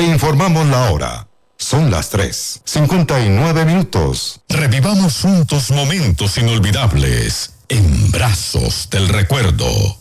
Te informamos la hora. Son las 3:59. Revivamos juntos momentos inolvidables en Brazos del Recuerdo.